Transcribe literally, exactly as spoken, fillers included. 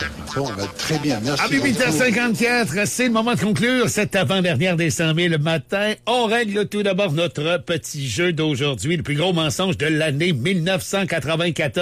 Bon, ben, très bien, merci. À huit heures cinquante-quatre, c'est le moment de conclure cette avant-dernière des cent mille matin. On règle tout d'abord notre petit jeu d'aujourd'hui, le plus gros mensonge de l'année mille neuf cent quatre-vingt-quatorze.